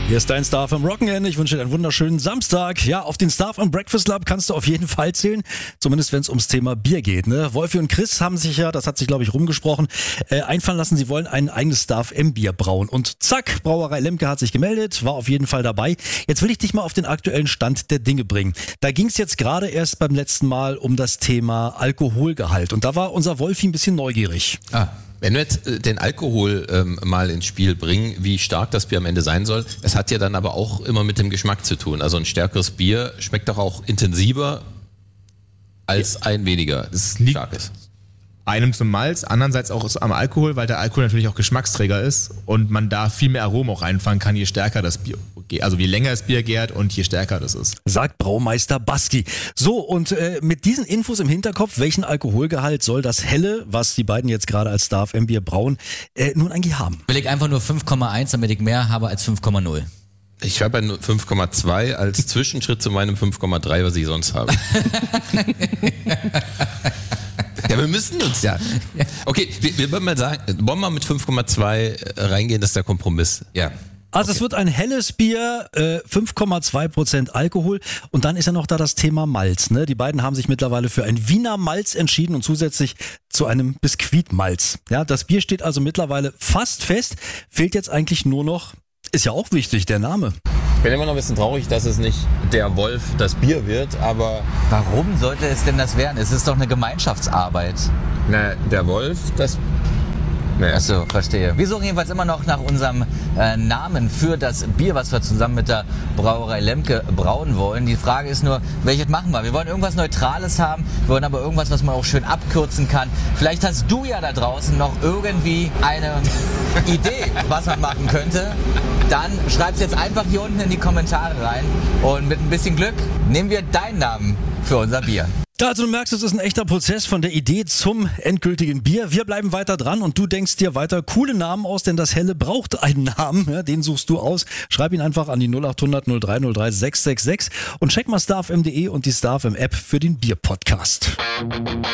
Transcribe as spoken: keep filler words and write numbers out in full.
Hier ist dein Star vom Rock'n'End. Ich wünsche dir einen wunderschönen Samstag. Ja, auf den Star vom Breakfast Club kannst du auf jeden Fall zählen. Zumindest wenn es ums Thema Bier geht. Ne? Wolfi und Chris haben sich ja, das hat sich glaube ich rumgesprochen, äh, einfallen lassen, sie wollen ein eigenes Star M Bier brauen. Und zack, Brauerei Lemke hat sich gemeldet, war auf jeden Fall dabei. Jetzt will ich dich mal auf den aktuellen Stand der Dinge bringen. Da ging es jetzt gerade erst beim letzten Mal um das Thema Alkoholgehalt. Und da war unser Wolfi ein bisschen neugierig. Ah. Wenn wir jetzt den Alkohol ähm, mal ins Spiel bringen, wie stark das Bier am Ende sein soll, es hat ja dann aber auch immer mit dem Geschmack zu tun. Also ein stärkeres Bier schmeckt doch auch intensiver als ja. ein weniger, das liegt starkes. Einem zum Malz, andererseits auch am Alkohol, weil der Alkohol natürlich auch Geschmacksträger ist und man da viel mehr Aromen auch reinfangen kann, je stärker das Bier, also je länger das Bier gärt und je stärker das ist. Sagt Braumeister Baski. So, und äh, mit diesen Infos im Hinterkopf, welchen Alkoholgehalt soll das Helle, was die beiden jetzt gerade als Star M Bier brauen, äh, nun eigentlich haben? Will ich einfach nur fünf Komma eins, damit ich mehr habe als fünf Komma null. Ich habe bei fünf Komma zwei als Zwischenschritt zu meinem fünf Komma drei, was ich sonst habe. Ja, wir müssen uns ja. Okay, wir, wir wollen mal sagen, wollen wir mit fünf Komma zwei reingehen, das ist der Kompromiss. Ja. Also okay. Es wird ein helles Bier, äh, fünf Komma zwei Prozent Alkohol und dann ist ja noch da das Thema Malz. Ne? Die beiden haben sich mittlerweile für ein Wiener Malz entschieden und zusätzlich zu einem Biskuitmalz. Ja, das Bier steht also mittlerweile fast fest, fehlt jetzt eigentlich nur noch, ist ja auch wichtig, der Name. Ich bin immer noch ein bisschen traurig, dass es nicht der Wolf das Bier wird, aber... Warum sollte es denn das werden? Es ist doch eine Gemeinschaftsarbeit. Na, der Wolf, das... Naja. Achso, verstehe. Wir suchen jedenfalls immer noch nach unserem äh, Namen für das Bier, was wir zusammen mit der Brauerei Lemke brauen wollen. Die Frage ist nur, welches machen wir? Wir wollen irgendwas Neutrales haben, wir wollen aber irgendwas, was man auch schön abkürzen kann. Vielleicht hast du ja da draußen noch irgendwie eine Idee, was man machen könnte. Dann schreib's jetzt einfach hier unten in die Kommentare rein und mit ein bisschen Glück nehmen wir deinen Namen für unser Bier. Ja, also du merkst, es ist ein echter Prozess von der Idee zum endgültigen Bier. Wir bleiben weiter dran und du denkst dir weiter coole Namen aus, denn das Helle braucht einen Namen. Ja, den suchst du aus. Schreib ihn einfach an die null acht hundert null drei null drei sechs sechs sechs und check mal Star F M punkt de und die Star F M App für den Bier-Podcast.